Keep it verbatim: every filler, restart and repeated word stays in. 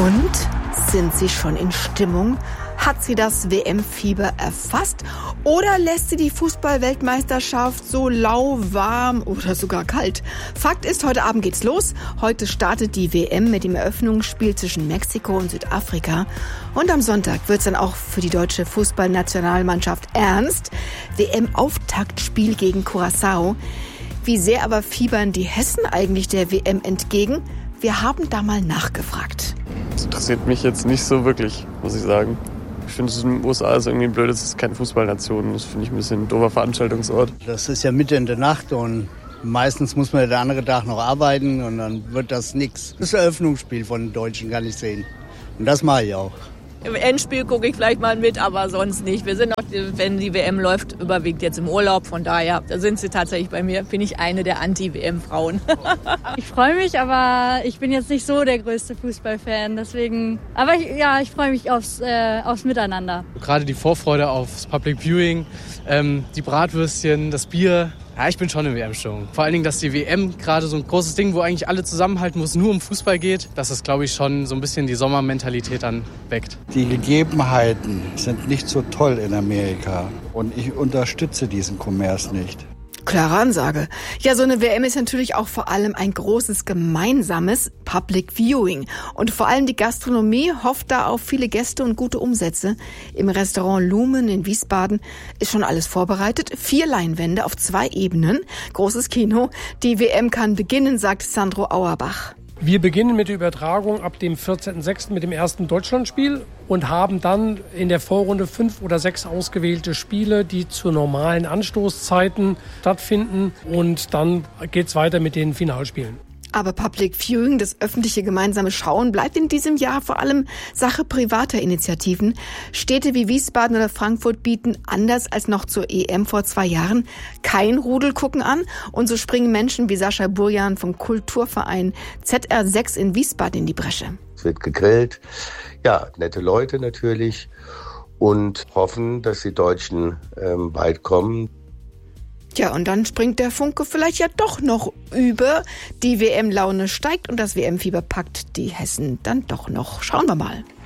Und sind Sie schon in Stimmung? Hat sie das W M-Fieber erfasst? Oder lässt sie die Fußball-Weltmeisterschaft so lauwarm oder sogar kalt? Fakt ist, heute Abend geht's los. Heute startet die W M mit dem Eröffnungsspiel zwischen Mexiko und Südafrika. Und am Sonntag wird's dann auch für die deutsche Fußballnationalmannschaft ernst. W M-Auftaktspiel gegen Curaçao. Wie sehr aber fiebern die Hessen eigentlich der W M entgegen? Wir haben da mal nachgefragt. Das interessiert mich jetzt nicht so wirklich, muss ich sagen. Ich finde, es in den U S A ist irgendwie blöd, es ist keine Fußballnation. Das finde ich ein bisschen ein doofer Veranstaltungsort. Das ist ja Mitte in der Nacht und meistens muss man ja der andere Tag noch arbeiten und dann wird das nix. Das Eröffnungsspiel von den Deutschen kann ich sehen. Und das mache ich auch. Im Endspiel gucke ich vielleicht mal mit, aber sonst nicht. Wir sind auch, wenn die W M läuft, überwiegend jetzt im Urlaub. Von daher, da sind sie tatsächlich bei mir. Bin ich eine der Anti-W M-Frauen. Ich freue mich, aber ich bin jetzt nicht so der größte Fußballfan. Deswegen, aber ich, ja, ich freue mich aufs, äh, aufs Miteinander. Gerade die Vorfreude aufs Public Viewing, ähm, die Bratwürstchen, das Bier. Ja, ich bin schon in W M-Stimmung. Vor allen Dingen, dass die W M gerade so ein großes Ding, wo eigentlich alle zusammenhalten, wo es nur um Fußball geht, dass das, glaube ich, schon so ein bisschen die Sommermentalität dann weckt. Die Gegebenheiten sind nicht so toll in Amerika und ich unterstütze diesen Kommers nicht. Klare Ansage. Ja, so eine W M ist natürlich auch vor allem ein großes gemeinsames Public Viewing. Und vor allem die Gastronomie hofft da auf viele Gäste und gute Umsätze. Im Restaurant Lumen in Wiesbaden ist schon alles vorbereitet. Vier Leinwände auf zwei Ebenen. Großes Kino. Die W M kann beginnen, sagt Sandro Auerbach. Wir beginnen mit der Übertragung ab dem vierzehnten sechsten mit dem ersten Deutschlandspiel und haben dann in der Vorrunde fünf oder sechs ausgewählte Spiele, die zu normalen Anstoßzeiten stattfinden. Und dann geht's weiter mit den Finalspielen. Aber Public Viewing, das öffentliche gemeinsame Schauen, bleibt in diesem Jahr vor allem Sache privater Initiativen. Städte wie Wiesbaden oder Frankfurt bieten, anders als noch zur E M vor zwei Jahren, kein Rudelgucken an. Und so springen Menschen wie Sascha Burjan vom Kulturverein Z R sechs in Wiesbaden in die Bresche. Es wird gegrillt, ja, nette Leute natürlich und hoffen, dass die Deutschen ähm, weit kommen. Tja, und dann springt der Funke vielleicht ja doch noch über. Die W M-Laune steigt und das W M-Fieber packt die Hessen dann doch noch. Schauen wir mal.